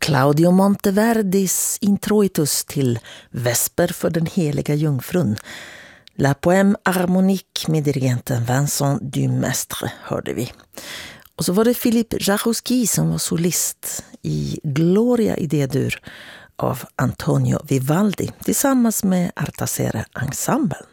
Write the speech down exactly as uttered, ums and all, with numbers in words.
Claudio Monteverdis introitus till Vesper för den heliga jungfrun. La Poème harmonique med dirigenten Vincent Dumestre hörde vi. Och så var det Philippe Jarouski som var solist i Gloria i D-dur av Antonio Vivaldi tillsammans med Artasere Ensemblen.